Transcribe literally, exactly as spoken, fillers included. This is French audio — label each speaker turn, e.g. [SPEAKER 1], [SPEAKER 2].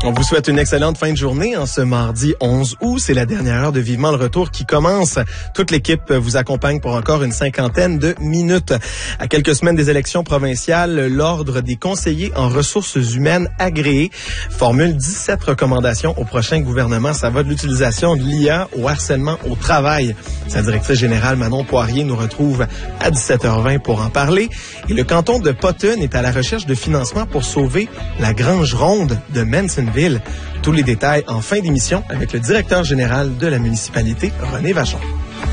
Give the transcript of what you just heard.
[SPEAKER 1] On vous souhaite une excellente fin de journée en ce mardi onze août. C'est la dernière heure de Vivement le Retour qui commence. Toute l'équipe vous accompagne pour encore une cinquantaine de minutes. À quelques semaines des élections provinciales, l'Ordre des conseillers en ressources humaines agréés formule dix-sept recommandations au prochain gouvernement. Ça va de l'utilisation de l'I A au harcèlement au travail. Sa directrice générale, Manon Poirier, nous retrouve à dix-sept heures vingt pour en parler. Et le canton de Potton est à la recherche de financement pour sauver la Grange Ronde de Mansonville. Tous les détails en fin d'émission avec le directeur général de la municipalité, René Vachon.